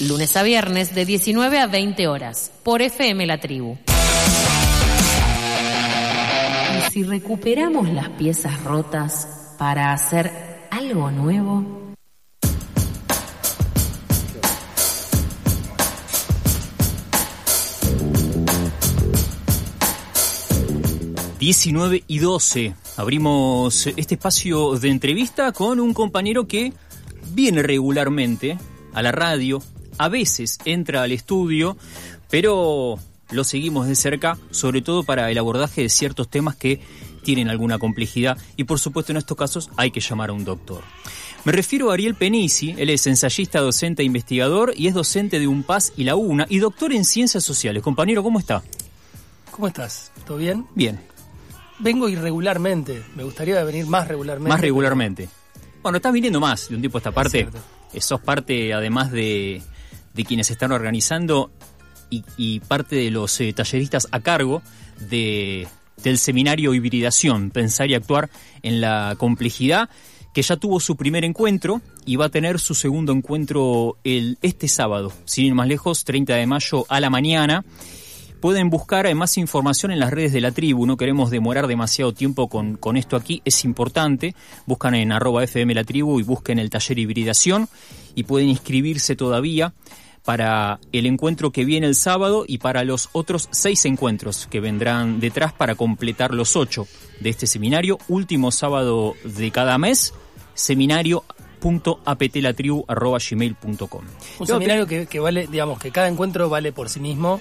lunes a viernes de 19 a 20 horas, por FM La Tribu. Y si recuperamos las piezas rotas para hacer algo nuevo... 19:12. Abrimos este espacio de entrevista con un compañero que viene regularmente a la radio, a veces entra al estudio, pero lo seguimos de cerca, sobre todo para el abordaje de ciertos temas que tienen alguna complejidad y por supuesto en estos casos hay que llamar a un doctor. Me refiero a Ariel Penisi, él es ensayista, docente e investigador y es docente de UNPAS y la UNA y doctor en Ciencias Sociales. Compañero, ¿cómo está? ¿Cómo estás? ¿Todo bien? Bien. Vengo irregularmente, me gustaría venir más regularmente. Más regularmente. Bueno, estás viniendo más de un tiempo a esta parte. Sos parte, además de quienes están organizando y parte de los talleristas a cargo del seminario Hibridación, Pensar y Actuar en la Complejidad, que ya tuvo su primer encuentro y va a tener su segundo encuentro este sábado, sin ir más lejos, 30 de mayo a la mañana. Pueden buscar más información en las redes de la tribu, no queremos demorar demasiado tiempo con esto aquí, es importante. Buscan en @FM La Tribu y busquen el taller Hibridación y pueden inscribirse todavía para el encuentro que viene el sábado y para los otros 6 encuentros que vendrán detrás para completar los 8 de este seminario, último sábado de cada mes, seminario.aptlatribu@gmail.com. Un seminario que vale, digamos, que cada encuentro vale por sí mismo.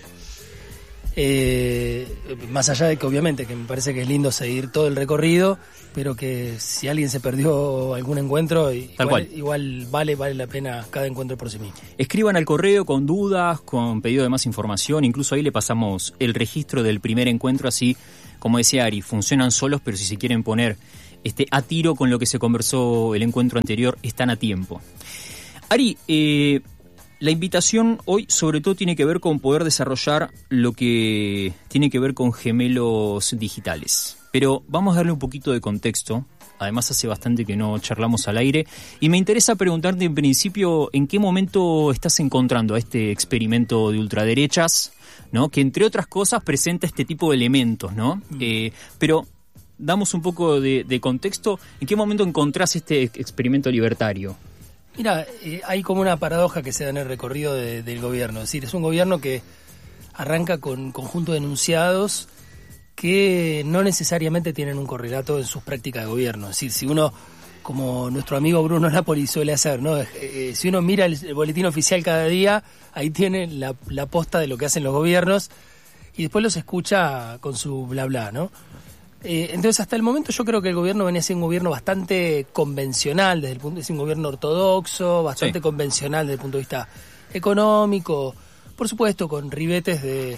Más allá de que obviamente que me parece que es lindo seguir todo el recorrido, pero que si alguien se perdió algún encuentro, igual vale la pena cada encuentro por sí mismo. Escriban al correo con dudas, con pedido de más información, incluso ahí le pasamos el registro del primer encuentro, así como decía Ari, funcionan solos, pero si se quieren poner a tiro con lo que se conversó el encuentro anterior, están a tiempo. Ari, la invitación hoy sobre todo tiene que ver con poder desarrollar lo que tiene que ver con gemelos digitales. Pero vamos a darle un poquito de contexto. Además hace bastante que no charlamos al aire. Y me interesa preguntarte en principio en qué momento estás encontrando a este experimento de ultraderechas, ¿no? Que entre otras cosas presenta este tipo de elementos, ¿no? Pero damos un poco de contexto. ¿En qué momento encontrás este experimento libertario? Mira, hay como una paradoja que se da en el recorrido del gobierno. Es decir, es un gobierno que arranca con un conjunto de enunciados que no necesariamente tienen un correlato en sus prácticas de gobierno. Es decir, si uno, como nuestro amigo Bruno Napoli suele hacer, ¿no? Si uno mira el boletín oficial cada día, ahí tiene la posta de lo que hacen los gobiernos y después los escucha con su bla bla, ¿no? Entonces hasta el momento yo creo que el gobierno venía a ser un gobierno bastante convencional desde el punto de vista, un gobierno ortodoxo, bastante convencional desde el punto de vista económico, por supuesto con ribetes de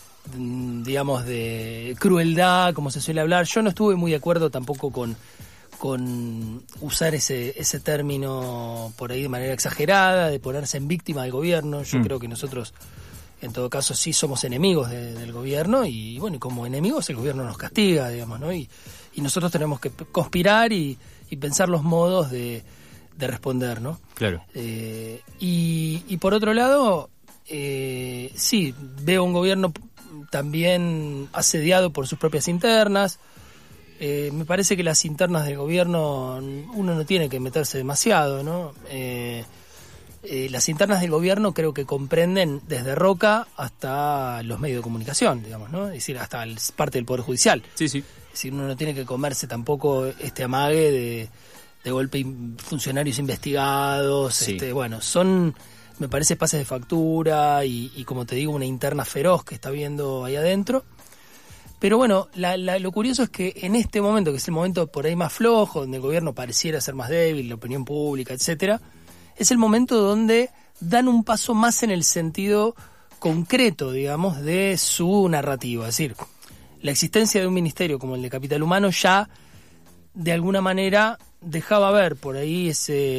crueldad, como se suele hablar. Yo no estuve muy de acuerdo tampoco con usar ese término por ahí de manera exagerada, de ponerse en víctima del gobierno. Yo creo que nosotros en todo caso sí somos enemigos del gobierno y bueno, y como enemigos el gobierno nos castiga, digamos, ¿no? Y nosotros tenemos que conspirar y pensar los modos de responder, ¿no? Claro. Y por otro lado, sí, veo un gobierno también asediado por sus propias internas. Me parece que las internas del gobierno uno no tiene que meterse demasiado, ¿no? Las internas del gobierno creo que comprenden desde Roca hasta los medios de comunicación, digamos, ¿no? Es decir, hasta parte del Poder Judicial. Sí, sí. Es decir, uno no tiene que comerse tampoco este amague de golpe funcionarios investigados. Sí. Bueno, son, me parece, pases de factura y como te digo, una interna feroz que está viendo ahí adentro. Pero bueno, lo curioso es que en este momento, que es el momento por ahí más flojo, donde el gobierno pareciera ser más débil, la opinión pública, etcétera, es el momento donde dan un paso más en el sentido concreto, digamos, de su narrativa. Es decir, la existencia de un ministerio como el de Capital Humano ya, de alguna manera, dejaba ver por ahí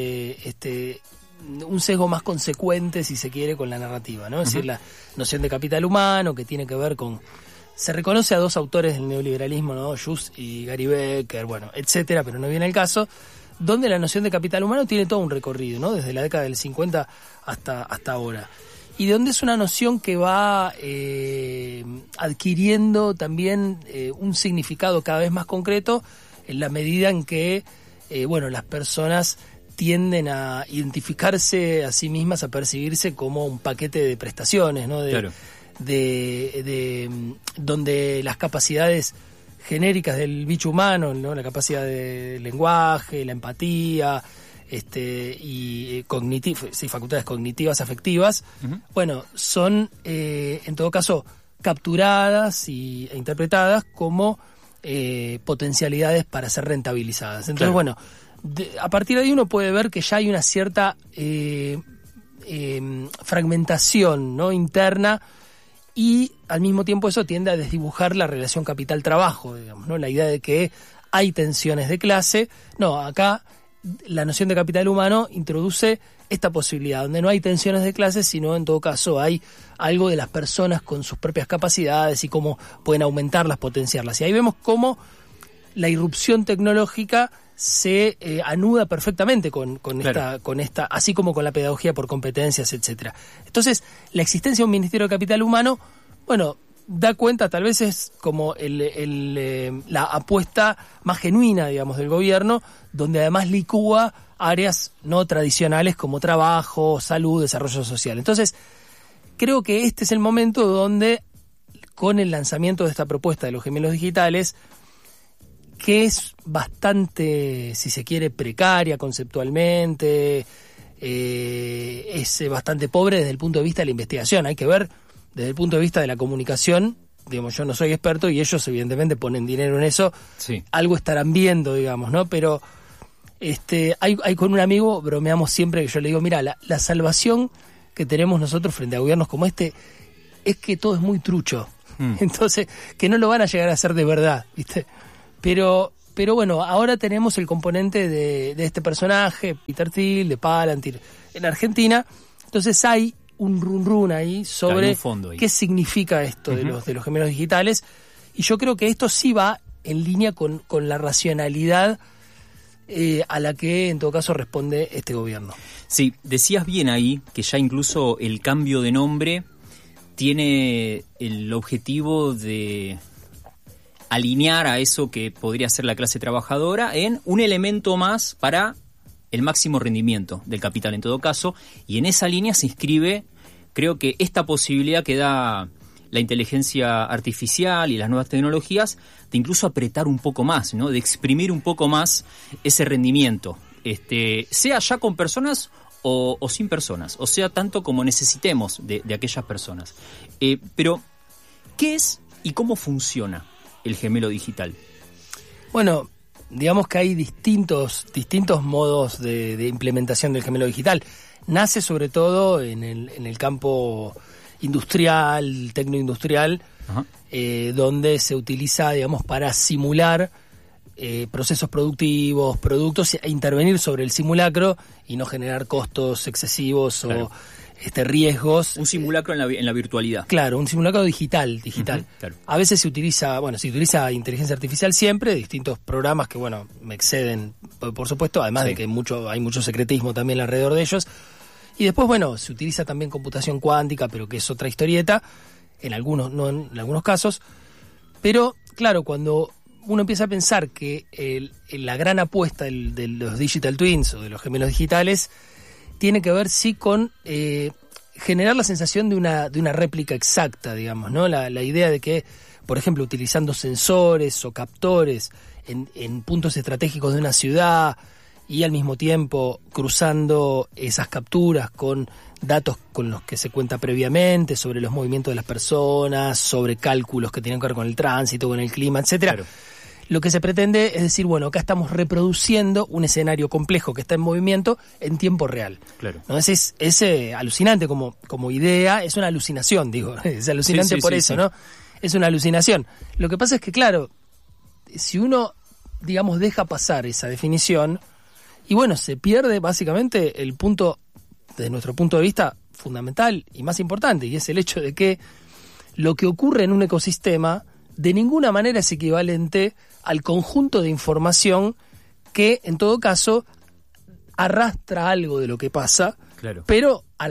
un sesgo más consecuente, si se quiere, con la narrativa, ¿no? Es decir, la noción de capital humano, que tiene que ver con... Se reconoce a dos autores del neoliberalismo, ¿no? Just y Gary Becker, bueno, etcétera, pero no viene el caso, donde la noción de capital humano tiene todo un recorrido, ¿no? Desde la década del 50 hasta ahora. Y donde es una noción que va adquiriendo también un significado cada vez más concreto en la medida en que, las personas tienden a identificarse a sí mismas, a percibirse como un paquete de prestaciones, ¿no? Claro. Donde las capacidades genéricas del bicho humano, ¿no? La capacidad de lenguaje, la empatía, y facultades cognitivas, afectivas, uh-huh. Son en todo caso capturadas e interpretadas como potencialidades para ser rentabilizadas. Entonces, claro. A partir de ahí uno puede ver que ya hay una cierta fragmentación, ¿no? interna, y al mismo tiempo eso tiende a desdibujar la relación capital-trabajo, digamos, ¿no? La idea de que hay tensiones de clase. No, acá la noción de capital humano introduce esta posibilidad, donde no hay tensiones de clase, sino en todo caso hay algo de las personas con sus propias capacidades y cómo pueden aumentarlas, potenciarlas. Y ahí vemos cómo la irrupción tecnológica se anuda perfectamente con esta, así como con la pedagogía por competencias, etcétera. Entonces, la existencia de un Ministerio de Capital Humano, da cuenta, tal vez es como la apuesta más genuina, digamos, del gobierno, donde además licúa áreas no tradicionales como trabajo, salud, desarrollo social. Entonces, creo que este es el momento donde, con el lanzamiento de esta propuesta de los gemelos digitales, que es bastante, si se quiere, precaria conceptualmente, es bastante pobre desde el punto de vista de la investigación. Hay que ver desde el punto de vista de la comunicación, digamos, yo no soy experto y ellos evidentemente ponen dinero en eso, sí. Algo estarán viendo, digamos, ¿no? Pero hay con un amigo, bromeamos siempre, que yo le digo, mira, la salvación que tenemos nosotros frente a gobiernos como este es que todo es muy trucho. Entonces, que no lo van a llegar a hacer de verdad, ¿viste? Pero ahora tenemos el componente de este personaje, Peter Thiel, de Palantir, en Argentina. Entonces hay un run ahí sobre qué significa esto uh-huh. de los gemelos digitales. Y yo creo que esto sí va en línea con la racionalidad a la que en todo caso responde este gobierno. Sí, decías bien ahí que ya incluso el cambio de nombre tiene el objetivo de alinear a eso que podría ser la clase trabajadora en un elemento más para el máximo rendimiento del capital en todo caso, y en esa línea se inscribe, creo que esta posibilidad que da la inteligencia artificial y las nuevas tecnologías de incluso apretar un poco más, ¿no? De exprimir un poco más ese rendimiento, sea ya con personas o sin personas, o sea tanto como necesitemos de aquellas personas. Pero, ¿qué es y cómo funciona el gemelo digital? Bueno, digamos que hay distintos modos de implementación del gemelo digital. Nace sobre todo en el campo industrial, tecnoindustrial, donde se utiliza, digamos, para simular procesos productivos, productos, e intervenir sobre el simulacro y no generar costos excesivos o riesgos. Un simulacro en la virtualidad. Claro, un simulacro digital. Uh-huh, claro. A veces se utiliza inteligencia artificial siempre, distintos programas que, me exceden, por supuesto, además de que hay mucho secretismo también alrededor de ellos. Y después, se utiliza también computación cuántica, pero que es otra historieta, en algunos casos. Pero, claro, cuando uno empieza a pensar que la gran apuesta de los digital twins o de los gemelos digitales tiene que ver sí con generar la sensación de una réplica exacta, digamos, ¿no? La idea de que, por ejemplo, utilizando sensores o captores en puntos estratégicos de una ciudad y al mismo tiempo cruzando esas capturas con datos con los que se cuenta previamente sobre los movimientos de las personas, sobre cálculos que tienen que ver con el tránsito, con el clima, etcétera. Claro. Lo que se pretende es decir, acá estamos reproduciendo un escenario complejo que está en movimiento en tiempo real. Claro. ¿No? Es alucinante como idea, es una alucinación, digo. Es alucinante por eso, ¿no? Es una alucinación. Lo que pasa es que, claro, si uno, digamos, deja pasar esa definición, y se pierde básicamente el punto, desde nuestro punto de vista, fundamental y más importante, y es el hecho de que lo que ocurre en un ecosistema de ninguna manera es equivalente al conjunto de información que, en todo caso, arrastra algo de lo que pasa, Claro. pero a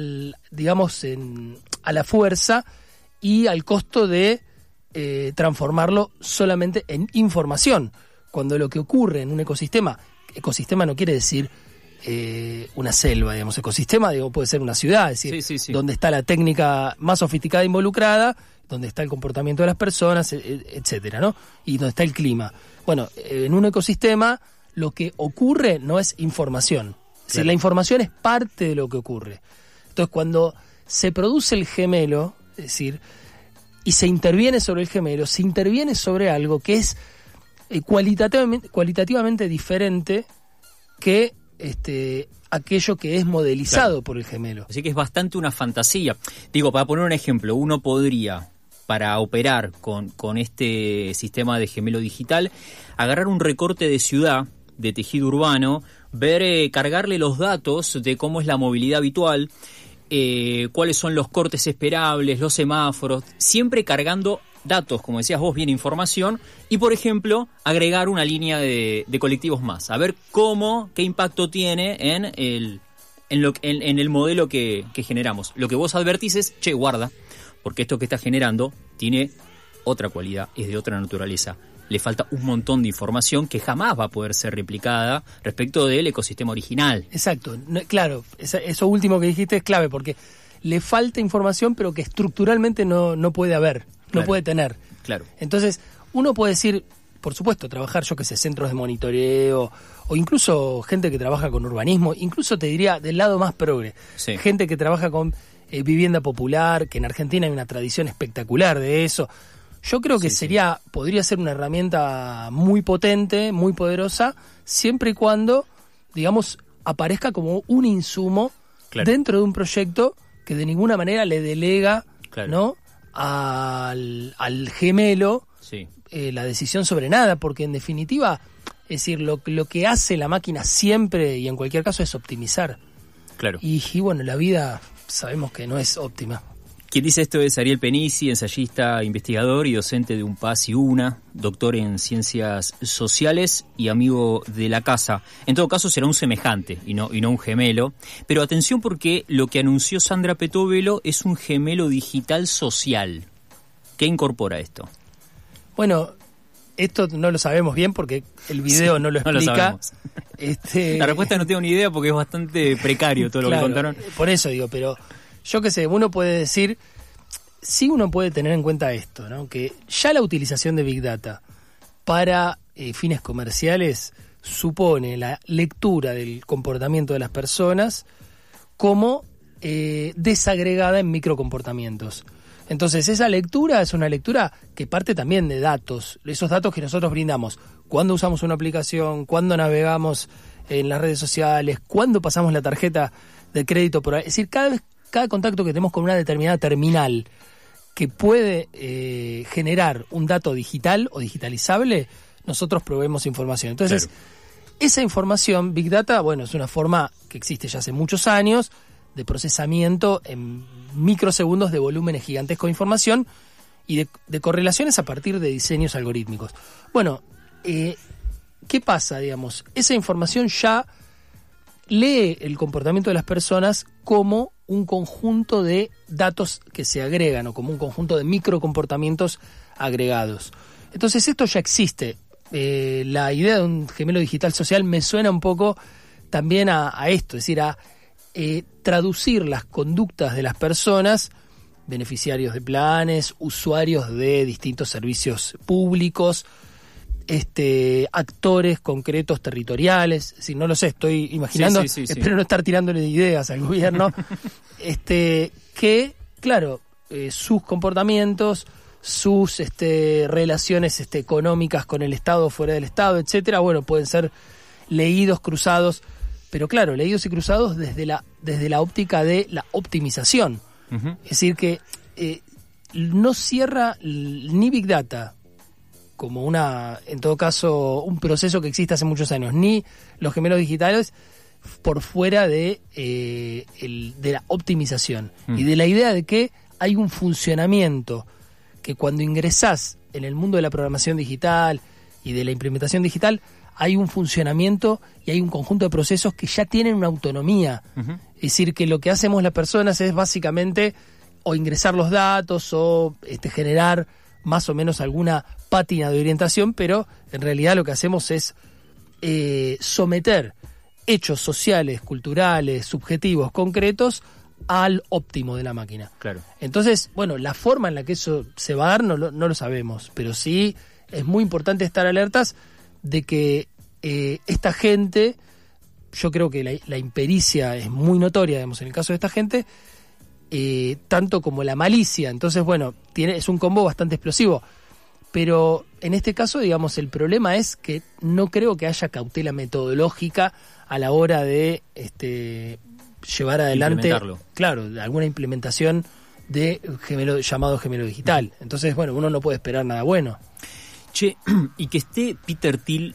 la fuerza y al costo de transformarlo solamente en información. Cuando lo que ocurre en un ecosistema no quiere decir una selva, digamos, ecosistema puede ser una ciudad, es decir, Sí. donde está la técnica más sofisticada involucrada, donde está el comportamiento de las personas, etcétera, ¿no? Y donde está el clima. Bueno, en un ecosistema lo que ocurre no es información. Es decir, la información es parte de lo que ocurre. Entonces, cuando se produce el gemelo, es decir, y se interviene sobre el gemelo, se interviene sobre algo que es cualitativamente diferente que aquello que es modelizado por el gemelo. Así que es bastante una fantasía. Digo, para poner un ejemplo, uno podría, para operar con este sistema de gemelo digital, agarrar un recorte de ciudad, de tejido urbano, ver, cargarle los datos de cómo es la movilidad habitual, cuáles son los cortes esperables, los semáforos, siempre cargando datos, como decías vos, bien información, y por ejemplo, agregar una línea de colectivos más, a ver qué impacto tiene en el modelo que generamos. Lo que vos advertís es, guarda, porque esto que está generando tiene otra cualidad, es de otra naturaleza. Le falta un montón de información que jamás va a poder ser replicada respecto del ecosistema original. Exacto, claro, eso último que dijiste es clave, porque le falta información, pero que estructuralmente no puede haber, no puede tener. Claro. Entonces, uno puede decir, por supuesto, trabajar, centros de monitoreo, o incluso gente que trabaja con urbanismo, incluso te diría del lado más progre, gente que trabaja con vivienda popular, que en Argentina hay una tradición espectacular de eso. Yo creo que podría ser una herramienta muy potente, muy poderosa, siempre y cuando, digamos, aparezca como un insumo dentro de un proyecto que de ninguna manera le delega, ¿no?, al gemelo la decisión sobre nada, porque en definitiva, es decir, lo que hace la máquina siempre y en cualquier caso es optimizar. Claro. Y bueno, la vida sabemos que no es óptima. Quien dice esto es Ariel Penisi, ensayista, investigador y docente de UNPAS y UNA, doctor en Ciencias Sociales y amigo de la casa. En todo caso será un semejante y no un gemelo. Pero atención, porque lo que anunció Sandra Petovelo es un gemelo digital social. ¿Qué incorpora esto? Bueno, esto no lo sabemos bien porque el video no lo explica. No lo sabemos. La respuesta no tengo ni idea porque es bastante precario todo lo que contaron. Por eso digo, pero yo qué sé, uno puede decir, sí, uno puede tener en cuenta esto, ¿no? Que ya la utilización de Big Data para fines comerciales supone la lectura del comportamiento de las personas como desagregada en microcomportamientos. Entonces, esa lectura es una lectura que parte también de datos, esos datos que nosotros brindamos. Cuando usamos una aplicación, cuando navegamos en las redes sociales, cuando pasamos la tarjeta de crédito por ahí. Es decir, cada contacto que tenemos con una determinada terminal que puede generar un dato digital o digitalizable, nosotros proveemos información. Entonces, esa información, Big Data, bueno, es una forma que existe ya hace muchos años de procesamiento en microsegundos de volúmenes gigantescos de información y de correlaciones a partir de diseños algorítmicos. Bueno, ¿qué pasa, digamos? Esa información ya lee el comportamiento de las personas como un conjunto de datos que se agregan o como un conjunto de microcomportamientos agregados. Entonces esto ya existe. La idea de un gemelo digital social me suena un poco también a esto, es decir, a traducir las conductas de las personas, beneficiarios de planes, usuarios de distintos servicios públicos, actores concretos territoriales, si no lo sé, estoy imaginando, espero no estar tirándole ideas al gobierno, que, claro, sus comportamientos, sus relaciones económicas con el Estado, fuera del Estado, etcétera, bueno, pueden ser leídos, cruzados, pero claro, leídos y cruzados desde la óptica de la optimización. Uh-huh. Es decir, que no cierra ni Big Data como en todo caso, un proceso que existe hace muchos años, ni los gemelos digitales por fuera de la optimización y de la idea de que hay un funcionamiento que cuando ingresás en el mundo de la programación digital y de la implementación digital, hay un funcionamiento y hay un conjunto de procesos que ya tienen una autonomía. Uh-huh. Es decir, que lo que hacemos las personas es básicamente o ingresar los datos o generar más o menos alguna pátina de orientación, pero en realidad lo que hacemos es someter hechos sociales, culturales, subjetivos, concretos al óptimo de la máquina. Claro. Entonces, bueno, la forma en la que eso se va a dar no lo sabemos, pero sí es muy importante estar alertas de que esta gente, yo creo que la impericia es muy notoria, digamos, en el caso de esta gente, tanto como la malicia. Entonces, bueno, es un combo bastante explosivo. Pero en este caso, digamos, el problema es que no creo que haya cautela metodológica a la hora de llevar adelante, claro, alguna implementación de llamado gemelo digital. Entonces, bueno, uno no puede esperar nada bueno. Che, y que esté Peter Thiel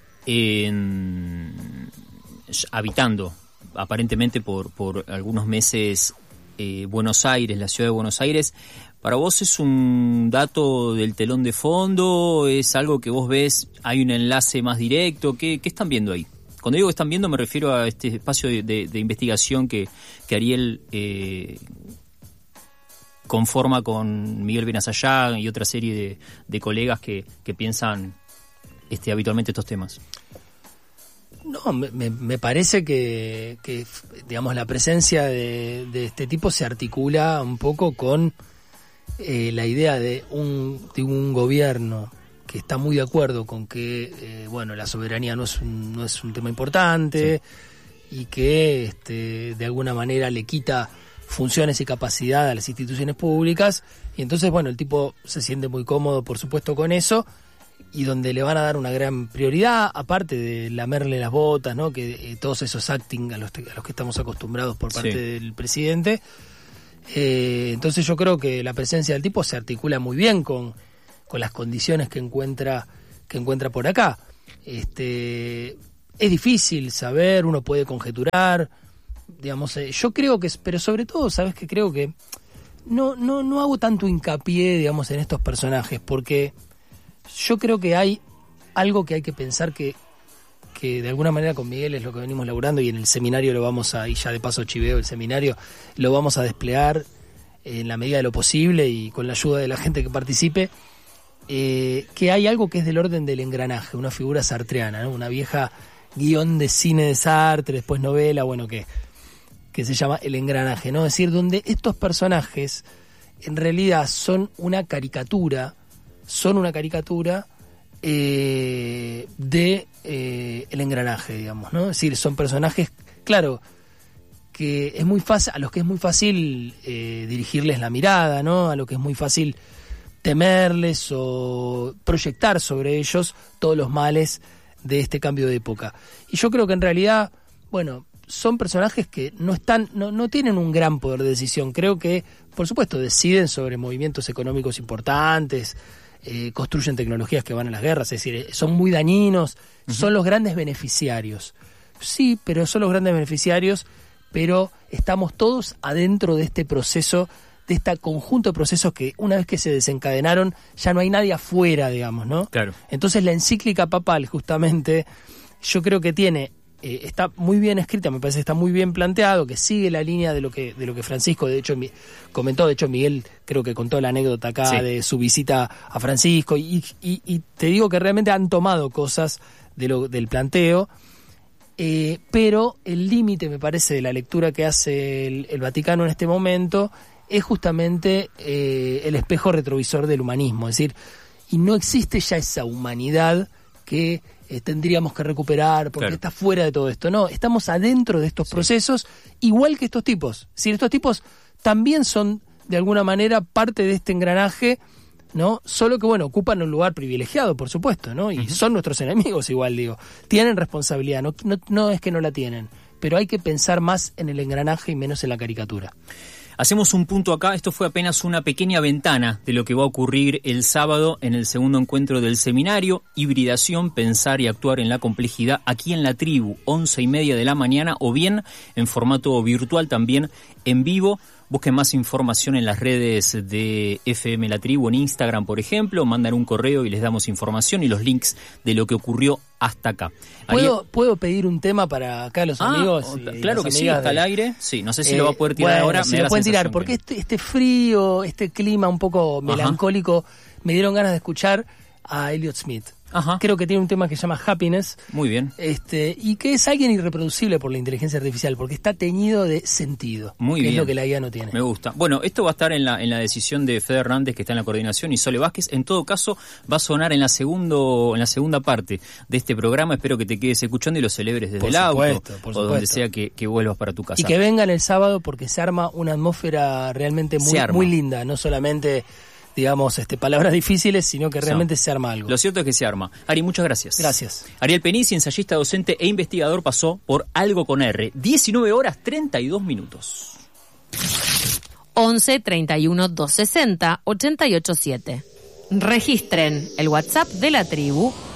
habitando aparentemente por algunos meses Buenos Aires, la ciudad de Buenos Aires, ¿para vos es un dato del telón de fondo? ¿Es algo que vos ves? ¿Hay un enlace más directo? ¿Qué están viendo ahí? Cuando digo que están viendo me refiero a este espacio de investigación que Ariel conforma con Miguel Benazayag y otra serie de colegas que piensan habitualmente estos temas. No, me parece que digamos, la presencia de este tipo se articula un poco con la idea de un gobierno que está muy de acuerdo con que bueno, la soberanía no es un tema importante, sí, y que de alguna manera le quita funciones y capacidad a las instituciones públicas, y entonces bueno, el tipo se siente muy cómodo, por supuesto, con eso, y donde le van a dar una gran prioridad, aparte de lamerle las botas, ¿no? Que todos esos acting a los que estamos acostumbrados por parte, sí, del presidente. Entonces yo creo que la presencia del tipo se articula muy bien con las condiciones que encuentra por acá. Es difícil saber, uno puede conjeturar, digamos, yo creo que, pero sobre todo, ¿sabes qué? Creo que no hago tanto hincapié, digamos, en estos personajes, porque yo creo que hay algo que hay que pensar que de alguna manera con Miguel es lo que venimos laburando, y en el seminario lo vamos a, y ya de paso chiveo el seminario, lo vamos a desplegar en la medida de lo posible y con la ayuda de la gente que participe, que hay algo que es del orden del engranaje, una figura sartreana, ¿no? Una vieja guión de cine de Sartre, después novela, bueno, que se llama El engranaje, ¿no? Es decir, donde estos personajes en realidad son una caricatura de el engranaje, digamos, ¿no? Es decir, son personajes, claro, que es muy fácil, a los que es muy fácil dirigirles la mirada, ¿no? A los que es muy fácil temerles o proyectar sobre ellos todos los males de este cambio de época. Y yo creo que en realidad, bueno, son personajes que no tienen un gran poder de decisión. Creo que, por supuesto, deciden sobre movimientos económicos importantes, construyen tecnologías que van a las guerras, es decir, son muy dañinos, uh-huh, son los grandes beneficiarios. Sí, pero son los grandes beneficiarios, pero estamos todos adentro de este proceso, de este conjunto de procesos que una vez que se desencadenaron ya no hay nadie afuera, digamos, ¿no? Claro. Entonces la encíclica papal, justamente, yo creo que está muy bien escrita, me parece que está muy bien planteado, que sigue la línea de lo que Francisco, de hecho, comentó. De hecho, Miguel creo que contó la anécdota acá, sí, de su visita a Francisco, y te digo que realmente han tomado cosas del planteo, pero el límite, me parece, de la lectura que hace el Vaticano en este momento es justamente el espejo retrovisor del humanismo, es decir, y no existe ya esa humanidad que tendríamos que recuperar porque, claro, está fuera de todo esto. No, estamos adentro de estos, sí, procesos, igual que estos tipos. Es decir, estos tipos también son, de alguna manera, parte de este engranaje, ¿no? Solo que, bueno, ocupan un lugar privilegiado, por supuesto, ¿no? Y uh-huh, son nuestros enemigos igual, digo. Tienen responsabilidad, no es que no la tienen, pero hay que pensar más en el engranaje y menos en la caricatura. Hacemos un punto acá, esto fue apenas una pequeña ventana de lo que va a ocurrir el sábado en el segundo encuentro del seminario, Hibridación, Pensar y Actuar en la Complejidad, aquí en La Tribu, 11:30 de la mañana, o bien en formato virtual también en vivo. Busquen más información en las redes de FM La Tribu, en Instagram, por ejemplo. Mandan un correo y les damos información y los links de lo que ocurrió hasta acá. ¿Puedo pedir un tema para acá los amigos? Claro que sí, está al aire. Sí, no sé si lo va a poder tirar ahora. Si lo pueden tirar, porque este frío, este clima un poco melancólico, me dieron ganas de escuchar a Elliott Smith. Ajá. Creo que tiene un tema que se llama Happiness. Muy bien. Y que es alguien irreproducible por la inteligencia artificial, porque está teñido de sentido. Muy bien. Es lo que la IA no tiene. Me gusta. Bueno, esto va a estar en la decisión de Fede Hernández, que está en la coordinación, y Sole Vázquez. En todo caso, va a sonar en la segunda parte de este programa. Espero que te quedes escuchando y lo celebres desde el auto, o donde sea que vuelvas para tu casa. Y que vengan el sábado, porque se arma una atmósfera realmente muy linda, no solamente, digamos, palabras difíciles, sino que realmente se arma algo. Lo cierto es que se arma. Ari, muchas gracias. Gracias. Ariel Penici, ensayista, docente e investigador, pasó por Algo con R. 19 horas 32 minutos. 11 31 260 887. Registren el WhatsApp de la tribu